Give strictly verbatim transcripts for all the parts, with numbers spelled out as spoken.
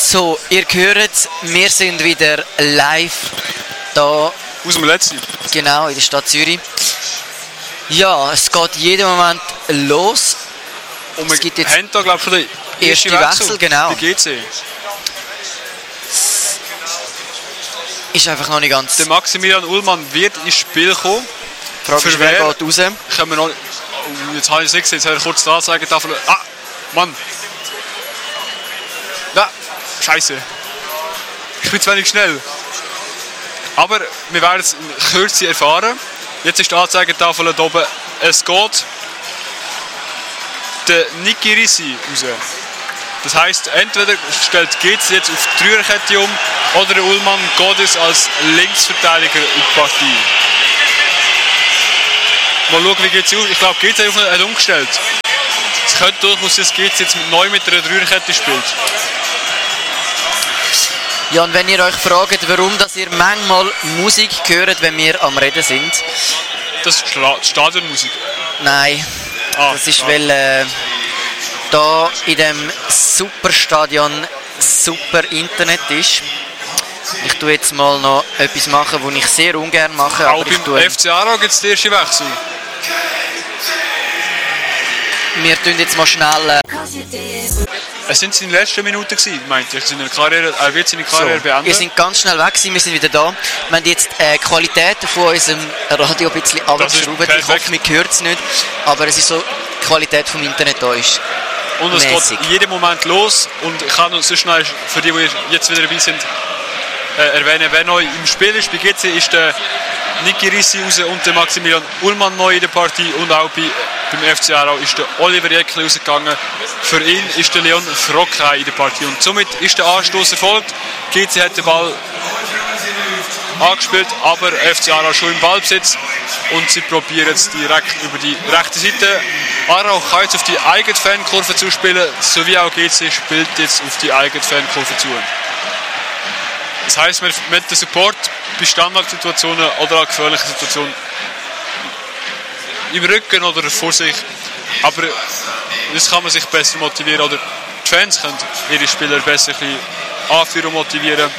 So, ihr hört, wir sind wieder live da. Aus dem Letzten. Genau, in der Stadt Zürich. Ja, es geht jeden Moment los. Und wir es gibt jetzt haben da, glaube ich, den ersten Wechsel, Wechsel, genau. Die G C. Ist einfach noch nicht ganz... Der Maximilian Ullmann wird ins Spiel kommen. Die Frage ist, wer geht raus? Können wir noch... Oh, jetzt habe ich es nicht gesehen, jetzt habe ich kurz die Anzeigetafel... Ah, Mann! Na, Scheiße. Ich bin zu wenig schnell. Aber wir werden es in Kürze erfahren. Jetzt ist die Anzeigetafel da oben. Es geht der Niki Rissi raus. Das heisst, entweder stellt G C jetzt auf die Dreierkette um oder der Ullmann geht es als Linksverteidiger in die Partie. Mal schauen, wie G C auf. Ich glaube, G C hat umgestellt. Es könnte durchaus sein, dass G C jetzt neu mit einer Dreierkette spielt. Ja, und wenn ihr euch fragt, warum dass ihr manchmal Musik hört, wenn wir am Reden sind. Das ist Stadionmusik? Nein, ah, das ist, weil äh, da in dem Superstadion super Internet ist. Ich tue jetzt mal noch etwas machen, was ich sehr ungern mache. Auch aber beim F C Aarau gibt es den ersten Wechsel. Wir tun jetzt mal schnell... Äh, Es sind seine letzten Minuten gewesen, meinte ich. Seine Karriere, er wird seine Karriere so, beenden. Wir sind ganz schnell weg gewesen, wir sind wieder da. Wir haben jetzt äh, die Qualität von unserem Radio ein bisschen abgeschraubt. Ich hoffe, man hört es nicht. Aber es ist so, die Qualität vom Internet da ist. Und es mäßig. geht jeden Moment los. Und ich kann noch so schnell, für die, die jetzt wieder dabei sind, äh, erwähnen, wer neu im Spiel ist. Bei G C ist der Niki Rissi raus und der Maximilian Ullmann neu in der Partie. Und auch bei, beim F C Aarau ist der Oliver Jäckli rausgegangen. Für ihn ist der Leon Frockheim in der Partie. Und somit ist der Anstoß erfolgt. G C hat den Ball angespielt, aber F C Aarau schon im Ballbesitz. Und sie probieren jetzt direkt über die rechte Seite. Aarau kann jetzt auf die eigene Fankurve zuspielen, sowie auch G C spielt jetzt auf die eigene Fankurve zu. Das heisst, man mit dem Support bei Standardsituationen oder auch gefährlichen Situationen im Rücken oder vor sich. Aber das kann man sich besser motivieren. Oder die Fans können ihre Spieler besser ein bisschen anführen und motivieren.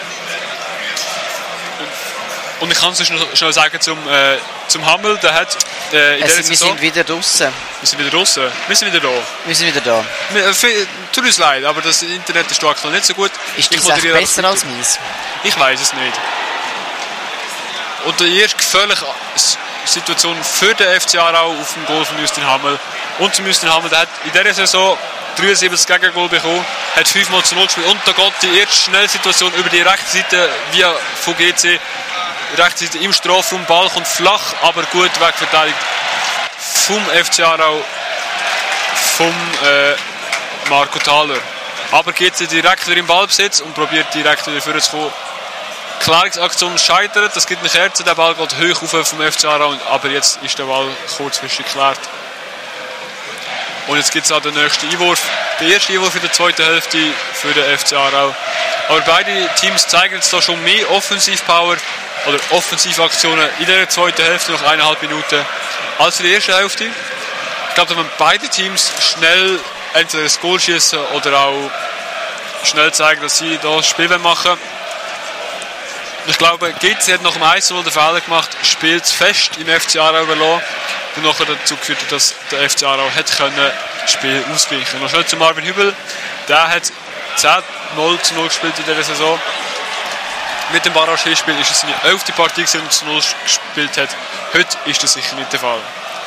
Und ich kann es schnell, schnell sagen zum, äh, zum Hammel, der hat äh, in also, dieser wir Saison... sind wieder draussen. Wir sind wieder draussen. Wir sind wieder da. Wir sind wieder da. Wir, äh, tut uns leid, aber das Internet ist aktuell nicht so gut. Ist das echt besser als meins? Ich weiß es nicht. Und die erste gefährliche Situation für den F C Aarau auf dem Goal von Justin Hammel. Und zum Justin Hammel, der hat in dieser Saison dreiundsiebzig Gegengol bekommen, hat fünfmal zu null gespielt. Und da geht die erste Schnellsituation über die rechte Seite via von G C. Rechte Seite im Strafraum, Ball kommt flach, aber gut wegverteidigt vom F C Aarau, vom äh, Marco Thaler. Aber G C direkt wieder im Ballbesitz und probiert direkt wieder vorzukommen. Klärungsaktion scheitert, das gibt eine Kerze, der Ball geht hoch auf vom F C Aarau, aber jetzt ist der Ball kurzfristig geklärt. Und jetzt gibt es auch den nächsten Einwurf, der erste Einwurf in der zweiten Hälfte für den F C Aarau. Aber beide Teams zeigen jetzt da schon mehr Offensivpower oder Offensivaktionen in der zweiten Hälfte, nach eineinhalb Minuten, als in der ersten Hälfte. Ich glaube, wenn beide Teams schnell entweder das Goal schießen oder auch schnell zeigen, dass sie das Spiel machen wollen. Ich glaube, G C hat nach dem eins zu null den Fehler gemacht, spielt fest im F C Aarau überlassen und nachher dazu geführt, dass der F C Aarau hätte können das Spiel ausgleichen. Noch schnell zu Marvin Hübel, der hat zehn null zu null gespielt in dieser Saison. Mit dem Barrage-Spiel ist es seine elfte Partie, die er zu null gespielt hat. Heute ist das sicher nicht der Fall.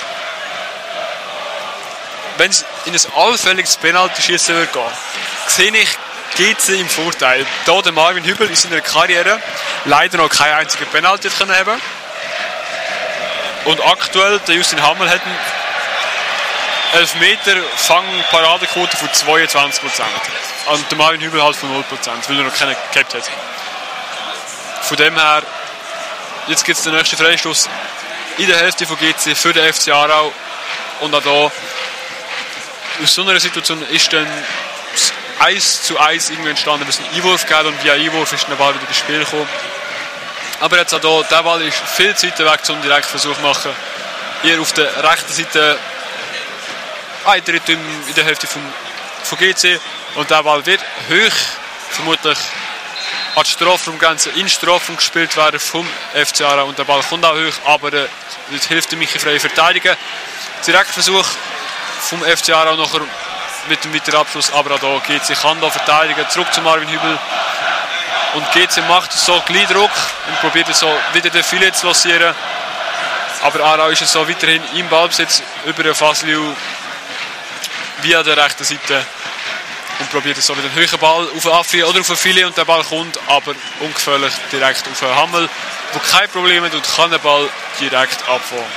Wenn es in ein allfälliges Penalty-Schießen würde gehen, sehe ich G C im Vorteil. Da der Marvin Hübel in seiner Karriere leider noch keinen einzigen Penalty können haben. Und aktuell der Justin Hammel hat einen Elfmeter Fang-Paradequote von zweiundzwanzig Prozent. Und der Marvin Hübel halt von null Prozent, weil er noch keinen gehabt hat. Von dem her, jetzt gibt es den nächsten Freistoß in der Hälfte von G C für den F C Aarau. Und auch hier, aus so einer Situation ist dann eins zu eins irgendwie entstanden, es einen Einwurf gegeben und via Einwurf ist der Ball wieder ins Spiel gekommen. Aber jetzt auch hier, der Ball ist viel zu weit weg, um einen Direktversuch zu machen. Hier auf der rechten Seite ein Drittel in der Hälfte vom, von G C und der Ball wird hoch vermutlich an die Strafraumgrenze in Strafraum gespielt werden vom F C Aarau und der Ball kommt auch hoch, aber äh, das hilft dem Michi Frey verteidigen. Direktversuch vom F C Aarau nachher mit dem weiteren Abschluss, aber auch da G C kann da verteidigen, zurück zu Marvin Hübel und G C macht so gleich Druck und probiert so wieder den Filet zu lancieren, aber Aarau ist so weiterhin im Ballbesitz über den Fasliu via der rechten Seite und probiert so wieder einen höheren Ball auf den Affi oder auf den Filet und der Ball kommt aber ungefährlich direkt auf den Hammel, wo kein Problem hat und kann den Ball direkt abfangen.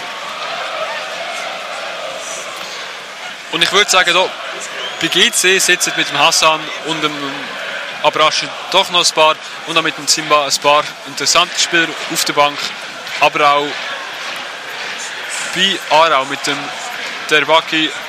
Und ich würde sagen, da, bei G C sitzen mit dem Hassan und dem Abrasch doch noch ein paar und auch mit dem Simba ein paar interessante Spieler auf der Bank, aber auch bei Aarau mit dem Derbaki